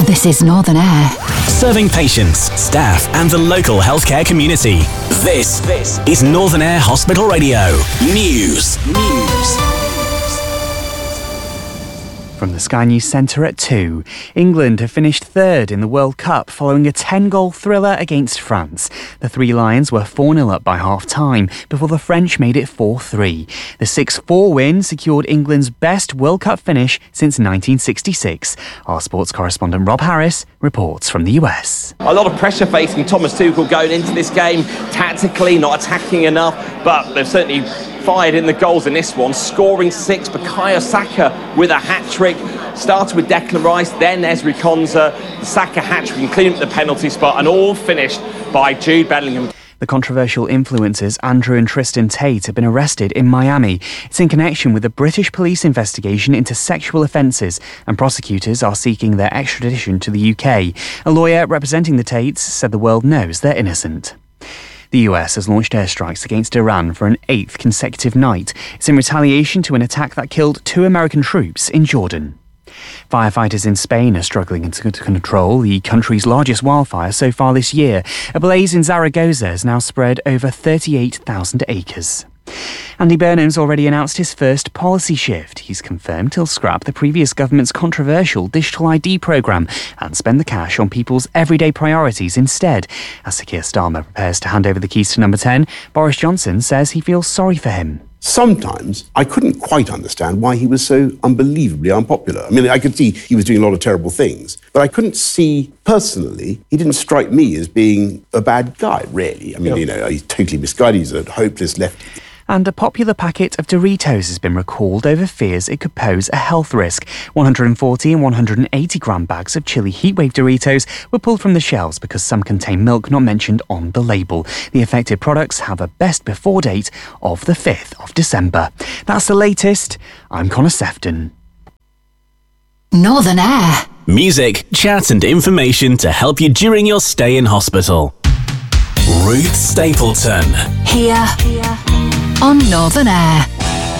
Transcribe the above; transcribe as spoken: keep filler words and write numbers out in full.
This is Northern Air. Serving patients, staff and the local healthcare community. This, this is Northern Air Hospital Radio. News. News. From the Sky News Centre at two, England have finished third in the World Cup following a ten-goal thriller against France. The Three Lions were four nil up by half-time before the French made it four three. The six four win secured England's best World Cup finish since nineteen sixty-six. Our sports correspondent Rob Harris reports from the U S. A lot of pressure facing Thomas Tuchel going into this game, tactically not attacking enough, but they've certainly fired in the goals in this one, scoring six. Bukayo Saka with a hat-trick. Started with Declan Rice, then Ezri Konsa. The Saka hat-trick, including the penalty spot, and all finished by Jude Bellingham. The controversial influencers Andrew and Tristan Tate have been arrested in Miami. It's in connection with a British police investigation into sexual offences, and prosecutors are seeking their extradition to the U K. A lawyer representing the Tates said the world knows they're innocent. The U S has launched airstrikes against Iran for an eighth consecutive night. It's in retaliation to an attack that killed two American troops in Jordan. Firefighters in Spain are struggling to control the country's largest wildfire so far this year. A blaze in Zaragoza has now spread over thirty-eight thousand acres. Andy Burnham's already announced his first policy shift. He's confirmed he'll scrap the previous government's controversial digital I D programme and spend the cash on people's everyday priorities instead. As Sir Keir Starmer prepares to hand over the keys to number ten, Boris Johnson says he feels sorry for him. Sometimes I couldn't quite understand why he was so unbelievably unpopular. I mean, I could see he was doing a lot of terrible things, but I couldn't see, personally, he didn't strike me as being a bad guy, really. I mean, yep. you know, he's totally misguided, he's a hopeless lefty. And a popular packet of Doritos has been recalled over fears it could pose a health risk. one hundred forty and one hundred eighty gram bags of chili heatwave Doritos were pulled from the shelves because some contain milk not mentioned on the label. The affected products have a best before date of the fifth of December. That's the latest. I'm Connor Sefton. Northern Air. Music, chat and information to help you during your stay in hospital. Ruth Stapleton. Here on Northern Air.